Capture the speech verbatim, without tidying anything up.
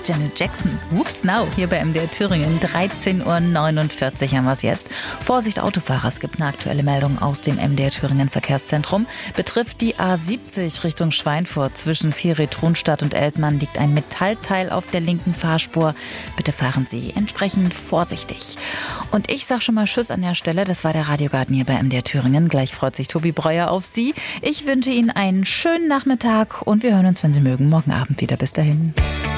Janet Jackson. Whoops now, hier bei M D R Thüringen. dreizehn Uhr neunundvierzig haben wir es jetzt. Vorsicht Autofahrer, es gibt eine aktuelle Meldung aus dem M D R Thüringen Verkehrszentrum. Betrifft die A siebzig Richtung Schweinfurt. Zwischen Vieri-Tronstadt und Eltmann liegt ein Metallteil auf der linken Fahrspur. Bitte fahren Sie entsprechend vorsichtig. Und ich sag schon mal Tschüss an der Stelle. Das war der Radiogarten hier bei M D R Thüringen. Gleich freut sich Tobi Breuer auf Sie. Ich wünsche Ihnen einen schönen Nachmittag und wir hören uns, wenn Sie mögen, morgen Abend wieder. Bis dahin.